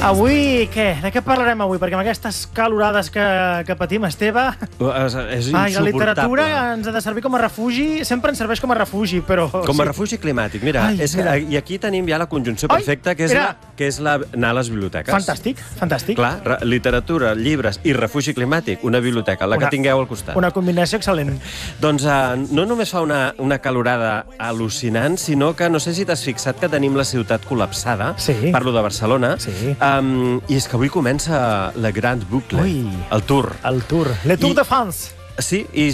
Avui, què? De què parlarem avui? Perquè amb aquestes calorades que patim, Esteve... És insuportable. La literatura ens ha de servir com a refugi. Sempre ens serveix com a refugi, però... Com a refugi climàtic. Mira, i aquí tenim ja la conjunció perfecta, que és anar a les biblioteques. Fantàstic, fantàstic. Clar, literatura, llibres i refugi climàtic, una biblioteca, la que tingueu al costat. Una combinació excel·lent. Doncs no només fa una calorada al·lucinant, sinó que no sé si t'has fixat que tenim la ciutat col·lapsada. Sí. Parlo de Barcelona. Sí. I és que avui comença la Grand Boucle, el Tour. El Tour. Le Tour de France. Sí, i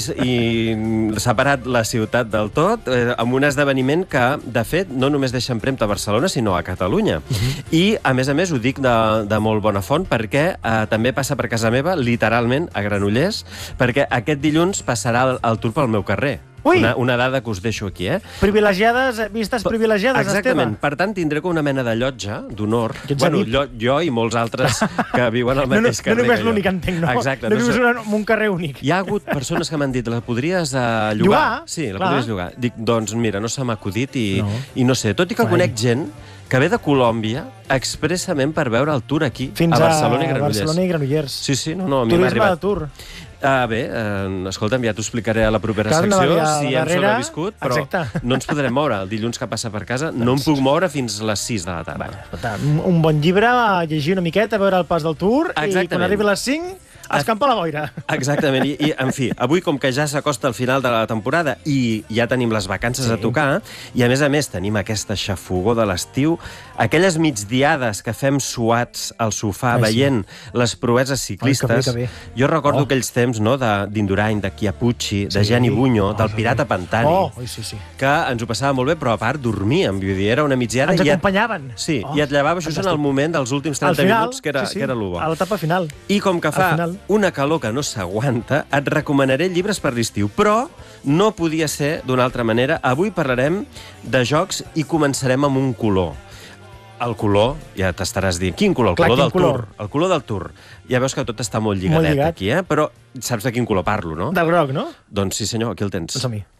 s'ha parat la ciutat del tot amb un esdeveniment que, de fet, no només deixa empremta a Barcelona, sinó a Catalunya. I, a més, ho dic de molt bona font, perquè també passa per casa meva, literalment, a Granollers, perquè aquest dilluns passarà el Tour pel meu carrer. Una dada que us deixo aquí, Privilegiades, vistes privilegiades, exactament. Per tant, tindré com una mena de llotja d'honor. Bueno, jo i molts altres que viuen al mateix carrer. No només l'únic, entenc, no? Exacte. No vius en un carrer únic. Hi ha hagut persones que m'han dit, la podries llogar? Sí, la podries llogar. Dic, doncs mira, no se m'ha acudit i no sé. Tot i que conec gent que ve de Colòmbia expressament per veure el Tour aquí, a Barcelona i Granollers. Fins a Barcelona i Granollers. Sí, no, a mi m'ha arribat. Turisme de Tour. Bé, escolta'm, ja t'ho explicaré a la propera secció, si hem sobreviscut, però no ens podrem moure. El dilluns que passa per casa no em puc moure fins a les 6 de la tarda. Un bon llibre, a llegir una miqueta, a veure el pas del Tour, i quan arribi a les 5... escampa la boira. Exactament. I, en fi, avui, com que ja s'acosta el final de la temporada i ja tenim les vacances a tocar, i a més tenim aquesta xafogor de l'estiu, aquelles migdiades que fem suats al sofà veient les proeses ciclistes. Jo recordo aquells temps d'Indurain, de Chiapucci, de Gianni Bugno, del Pirata Pantani, que ens ho passava molt bé, però a part dormíem. Vull dir, era una migdiada... Ens acompanyaven. Sí, i et llevaves just en el moment dels últims 30 minuts, que era l'ubo. A l'etapa final. I com que fa una calor que no s'aguanta, et recomanaré llibres per l'estiu, però no podia ser d'una altra manera. Avui parlarem de jocs i començarem amb un color. El color, ja t'estaràs dient, quin color? El color del Tour. El color del Tour. Ja veus que tot està molt lligadet aquí, però saps de quin color parlo, no? Del groc, no? Doncs sí, senyor, aquí el tens. Som-hi.